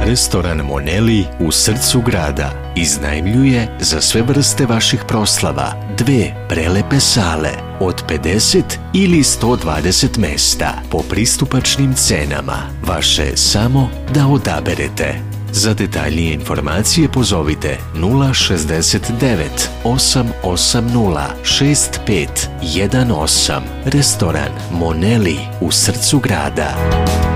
Restoran Moneli u srcu grada iznajmljuje za sve vrste vaših proslava 2 prelepe sale od 50 ili 120 mesta po pristupačnim cenama. Vaše je samo da odaberete. Za detaljnije informacije pozovite 069 880 6518. Restoran Moneli u srcu grada.